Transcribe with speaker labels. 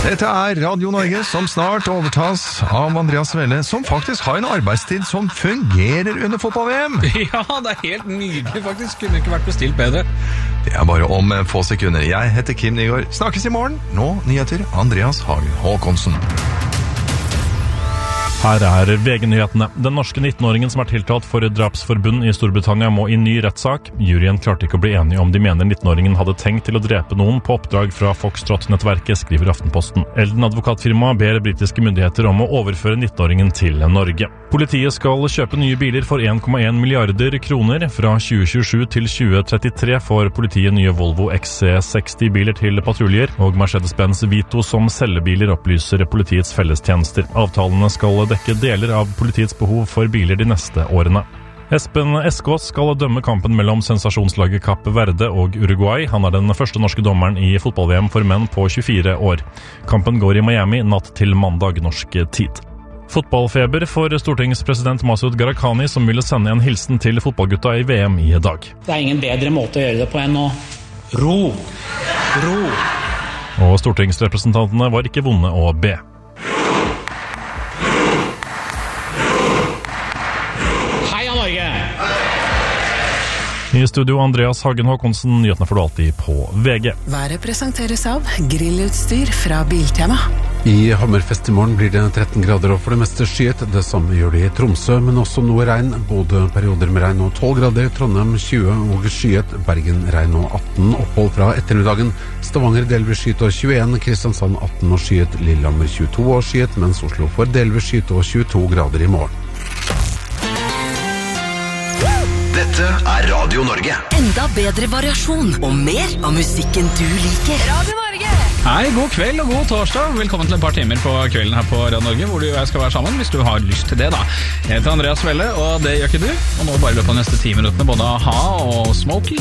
Speaker 1: Dette Radio Norge, som snart overtas av Andreas Welle, som faktisk har en arbeidstid som fungerer under fotball-VM.
Speaker 2: Ja, det helt nydelig faktisk. Kunne ikke vært bestilt bedre.
Speaker 1: Det bare om få sekunder. Jeg heter Kim Nygaard. Snakkes i morgen. Nå nyheter Andreas Hagen Håkonsen.
Speaker 3: Her VG-nyhetene. Den norske 19-åringen som tiltalt for drapsforbund i Storbritannia må i ny rettssak. Juryen klarte ikke å bli enige om de mener 19-åringen hadde tenkt til å drepe noen på oppdrag fra Foxtrot-nettverket, skriver Aftenposten. Elden advokatfirma ber britiske myndigheter om å overføre 19-åringen til Norge. Politiet skal kjøpe nye biler for 1,1 milliarder kroner. Fra 2027 til 2033 får politiet nye Volvo XC60-biler til patruljer, og Mercedes-Benz Vito som selgebiler, opplyser politiets fellestjenester. Avtalene skal dekke deler av politiets behov for biler de neste årene. Espen Eskås skal dømme kampen mellom sensasjonslaget Kapp Verde og Uruguay. Han den første norske dommeren i fotball-VM for menn på 24 år. Kampen går i Miami natt til mandag norsk tid. Fotballfeber for stortingspresident Masud Gharahkhani, som ville sende en hilsen til fotballgutta i VM i dag.
Speaker 4: Det ingen bedre måte å gjøre det på enn å ro.
Speaker 3: Og stortingsrepresentantene var ikke vonde å be. I studio Andreas Hagen Håkonsen, nyhetene får du alltid på VG.
Speaker 5: Været presenteres av grillutstyr fra Biltema.
Speaker 6: I Hammerfest i morgen blir det 13 grader og for det meste skyet. Det samme gjør det i Tromsø, men også noe regn. Både perioder med regn og 12 grader, Trondheim 20 og skyet, Bergen regn og 18, opphold fra ettermiddagen. Stavanger delvis skyet og 21, Kristiansand 18 og skyet, Lillehammer 22 og skyet, mens Oslo får delvis skyet og 22 grader i morgen.
Speaker 7: Dette Radio Norge.
Speaker 8: Enda bedre variasjon og mer av musikken du liker. Radio Norge!
Speaker 2: Hei, god kveld og god torsdag. Velkommen til et par timer på kvelden her på Radio Norge, hvor du og jeg skal være sammen, hvis du har lyst til det da. Jeg heter Andreas Welle, og det gjør ikke du. Og nå bare løpet av neste 10 minuttene både A-ha og Smokey.